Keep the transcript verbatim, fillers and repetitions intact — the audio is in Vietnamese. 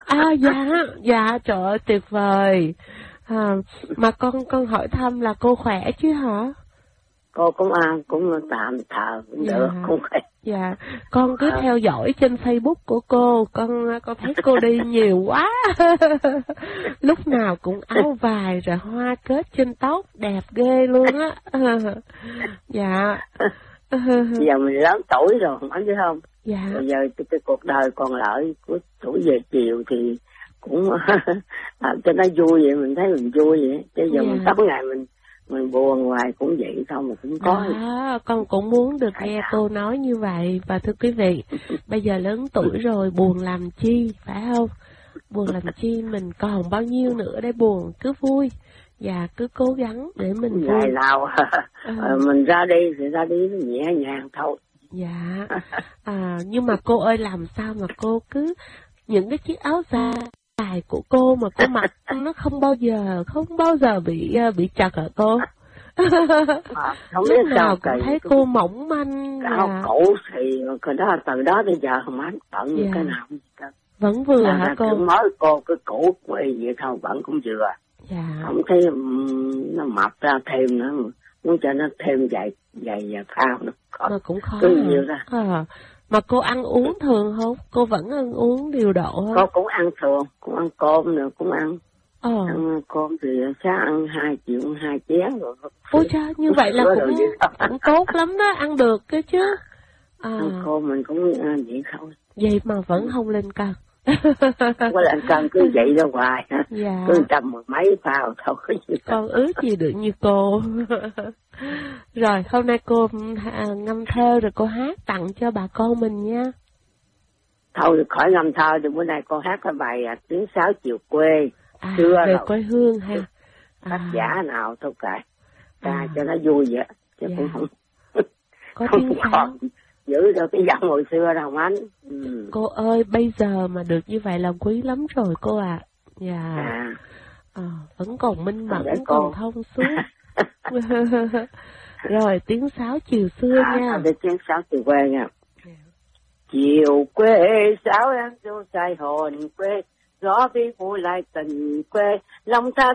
À dạ, dạ trời ơi tuyệt vời. À, mà con con hỏi thăm là cô khỏe chứ hả? Cô cũng ăn, cũng tạm thờ, cũng dạ. được, cũng khỏe. Dạ, con cứ theo dõi trên Facebook của cô, con con thấy cô đi nhiều quá. Lúc nào cũng áo vải rồi hoa kết trên tóc, đẹp ghê luôn á. Dạ. Giờ mình lớn tuổi rồi, anh biết không? Dạ. Bây giờ cái, cái cuộc đời còn lại của tuổi về chiều thì cũng làm cho nó vui vậy, mình thấy mình vui vậy. Chứ giờ dạ. mình tối ngày mình mình buồn hoài cũng vậy thôi mà cũng có. Đó, con cũng muốn được nghe cô nói như vậy. Và thưa quý vị, bây giờ lớn tuổi rồi buồn làm chi, phải không? Buồn làm chi, mình còn bao nhiêu nữa để buồn, cứ vui và cứ cố gắng để mình vui. Ngày nào à. mình ra đi thì ra đi nhẹ nhàng thôi. Dạ, à, nhưng mà cô ơi làm sao mà cô cứ những cái chiếc áo dài của cô mà cô mặc nó không bao giờ không bao giờ bị bị chật hả cô? À, không lúc biết nào sao cũng thấy cô mỏng manh. Áo và... cổ thì cái đó từ đó tới giờ không ăn tận dạ. cái nào vẫn vừa là hả cô? mới cô cái cổ quay vậy thôi vẫn cũng vừa. Dạ. Không thấy nó mập ra thêm nữa, muốn cho nó thêm dày dày và thao nữa. Mà cũng khó. Cứ nhiều ra. À, mà cô ăn uống thường không? Cô vẫn ăn uống điều độ không? Cô cũng ăn thường, cũng ăn cơm nữa, cũng ăn. Ờ. Ăn cơm thì sáng ăn hai triệu hai chén rồi. Ôi cha, như vậy là cũng cũng tốt lắm đó, ăn được cái chứ. À. Ăn cơm mình cũng ăn vậy thôi. Vậy mà vẫn không lên cân. Không có lên cân cứ vậy đó hoài. Dạ. Cứ trăm một mấy phao thôi. Con ước gì được như cô. Rồi hôm nay cô ngâm thơ rồi cô hát tặng cho bà con mình nha. Thôi khỏi ngâm thơ thì bữa nay cô hát cái bài à, tiếng sáo chiều quê. À, xưa về rồi. quê hương ha. Tác À. giả nào thôi kệ. Ca À. cho nó vui vậy. Chứ Dạ. cũng không. Có không tiếng sáo. còn giữ được cái giọng hồi xưa đâu anh. Ừ. Cô ơi, bây giờ mà được như vậy là quý lắm rồi cô ạ. À. Dạ. À. À, vẫn còn minh mẫn, cô... còn thông suốt. Rồi, tiếng sáo chiều xưa à, nha. À, tiếng sáo chiều quê nha. Yeah. Chiều quê sáo em du say hồn quê, gió vi vui lại tình quê, lòng ta